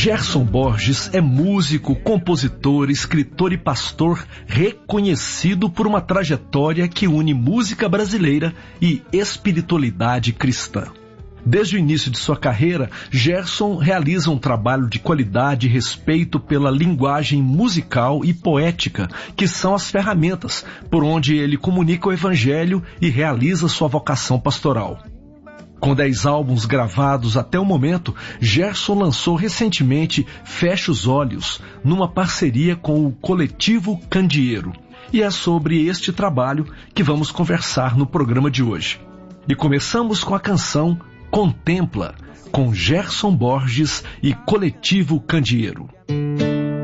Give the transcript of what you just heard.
Gerson Borges é músico, compositor, escritor e pastor reconhecido por uma trajetória que une música brasileira e espiritualidade cristã. Desde o início de sua carreira, Gerson realiza um trabalho de qualidade e respeito pela linguagem musical e poética, que são as ferramentas por onde ele comunica o evangelho e realiza sua vocação pastoral. Com 10 álbuns gravados até o momento, Gerson lançou recentemente Fecha os Olhos, numa parceria com o Coletivo Candeeiro. E é sobre este trabalho que vamos conversar no programa de hoje. E começamos com a canção Contempla, com Gerson Borges e Coletivo Candeeiro.